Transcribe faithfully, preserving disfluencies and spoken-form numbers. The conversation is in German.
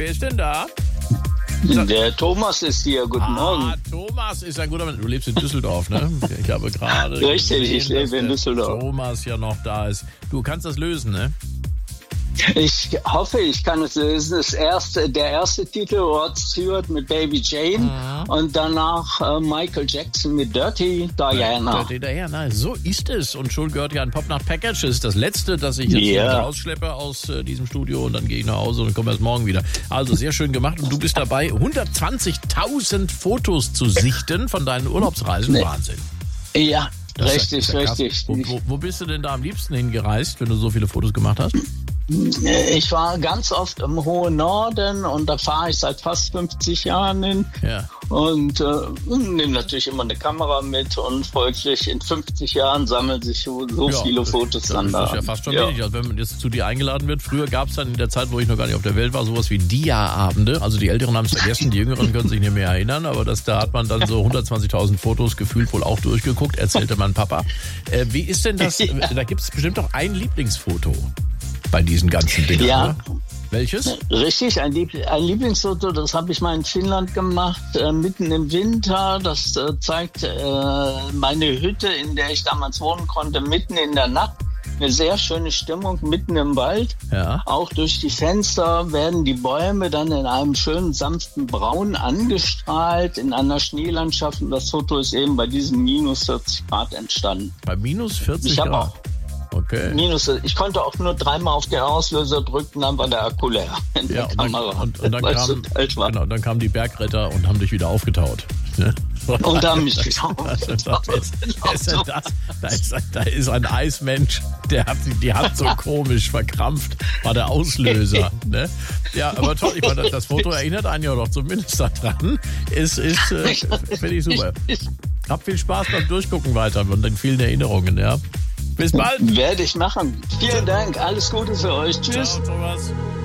wer ist denn da? Der Thomas ist hier, guten ah, Morgen. Thomas ist ein guter Mann. Du lebst in Düsseldorf, ne? Ich habe gerade Richtig, gesehen, ich lebe in Düsseldorf. Thomas ja noch da ist. Du kannst das lösen, ne? Ich hoffe, ich kann es lösen. Das erste, der erste Titel, Rod Stewart mit Baby Jane mhm. und danach äh, Michael Jackson mit Dirty Diana. Dirty Diana, so ist es. Und schon gehört ja ein Pop-Nacht-Package. Das ist das letzte, das ich jetzt yeah. rausschleppe aus äh, diesem Studio und dann gehe ich nach Hause und komme erst morgen wieder. Also sehr schön gemacht und du bist dabei, hundertzwanzigtausend Fotos zu sichten von deinen Urlaubsreisen. Nee. Wahnsinn. Ja, das richtig, ist ja, ist ja richtig. Wo, wo, wo bist du denn da am liebsten hingereist, wenn du so viele Fotos gemacht hast? Ich war ganz oft im hohen Norden und da fahre ich seit fast fünfzig Jahren hin. Ja. Und äh, nehme natürlich immer eine Kamera mit und folglich in fünfzig Jahren sammeln sich so, so ja, viele Fotos das, dann da. Das ist ja fast schon ja. wenig. Also wenn man jetzt zu dir eingeladen wird, früher gab es dann in der Zeit, wo ich noch gar nicht auf der Welt war, sowas wie Dia-Abende. Also die Älteren haben es vergessen, die Jüngeren können sich nicht mehr erinnern, aber das, da hat man dann so hundertzwanzigtausend Fotos gefühlt wohl auch durchgeguckt, erzählte mein Papa. Äh, wie ist denn das? Ja. Da gibt es bestimmt auch ein Lieblingsfoto bei diesen ganzen Dingern, ja. Oder? Welches? Richtig, ein, Lieb- ein Lieblingsfoto, das habe ich mal in Finnland gemacht, äh, mitten im Winter. Das äh, zeigt äh, meine Hütte, in der ich damals wohnen konnte, mitten in der Nacht. Eine sehr schöne Stimmung, mitten im Wald. Ja. Auch durch die Fenster werden die Bäume dann in einem schönen, sanften Braun angestrahlt, in einer Schneelandschaft. Und das Foto ist eben bei diesem minus vierzig Grad entstanden. Bei minus vierzig ich Grad? Auch Okay. Minus, ich konnte auch nur dreimal auf den Auslöser drücken, dann war der Akku leer in ja, der und Kamera. Dann, und, und, dann kam, genau, dann kamen die Bergretter und haben dich wieder aufgetaut. Ne? Und haben mich wieder aufgetaut. Da, da, ist, da ist ein Eismensch, der hat die Hand so komisch verkrampft, war der Auslöser. Ne? Ja, aber toll, ich meine, das Foto erinnert einen ja doch zumindest daran. Ist, ist, äh, finde ich super. Hab viel Spaß beim Durchgucken weiter und den vielen Erinnerungen, ja. Bis bald. Werde ich machen. Vielen Dank. Alles Gute für euch. Tschüss. Ciao, Thomas.